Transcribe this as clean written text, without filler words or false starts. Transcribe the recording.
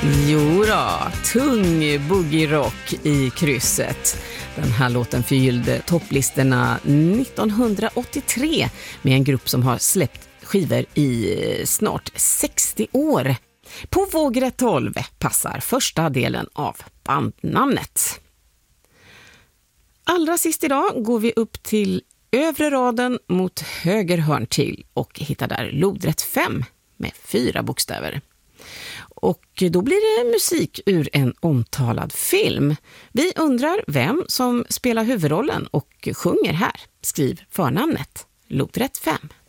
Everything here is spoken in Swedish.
Jo då, tung boogie-rock i krysset. Den här låten förgyllde topplistorna 1983 med en grupp som har släppt skivor i snart 60 år. På vågrätt 12 passar första delen av bandnamnet. Allra sist idag går vi upp till övre raden mot höger hörn till och hittar där lodrätt 5 med 4 bokstäver. Och då blir det musik ur en omtalad film. Vi undrar vem som spelar huvudrollen och sjunger här. Skriv förnamnet lodrätt 5.